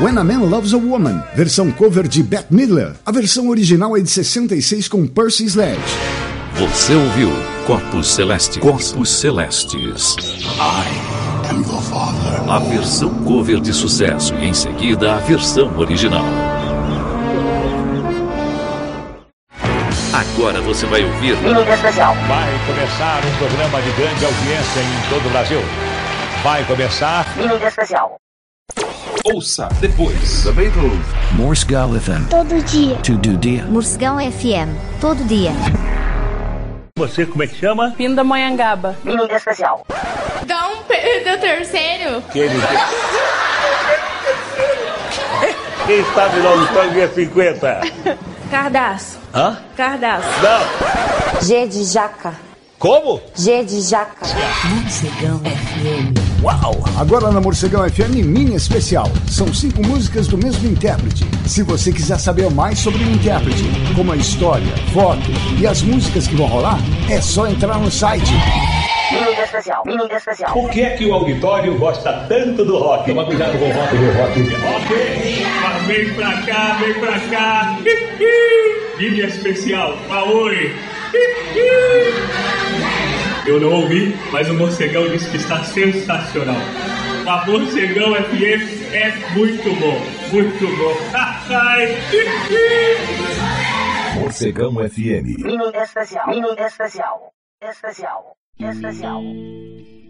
When a Man Loves a Woman, versão cover de Bette Midler. A versão original é de 66 com Percy Sledge. Você ouviu Corpos Celestes. Corpos Celestes. I am your father. A versão cover de sucesso e em seguida a versão original. Agora você vai ouvir Mídia Especial. Vai começar um programa de grande audiência em todo o Brasil. Vai começar Mídia Especial. Ouça depois. The Beatles. Morsegal FM. Todo dia. Todo dia. Morsegal FM. Todo dia. você, como é que chama? Pindamonhangaba. Mídia Especial. Dom Pedro III. Quem sabe o nome do tango é 50? Cardaço. Hã? Cardaço. Não. G de jaca. Como? G de jaca. Morcegão FM. Uau! Agora na Morcegão FM Mini Especial. São 5 músicas do mesmo intérprete. Se você quiser saber mais sobre o intérprete, como a história, foto e as músicas que vão rolar, é só entrar no site. Mídia Especial. Mídia Especial. Por que é que o auditório gosta tanto do rock? Toma cuidado com o rock, meu rock. Ok, mas vem pra cá. Mídia Especial, Aoi. Eu não ouvi, mas o Morcegão disse que está sensacional. A Morcegão FM é muito bom, muito bom. Morcegão FM. Mídia Especial. Mídia Especial. Especial.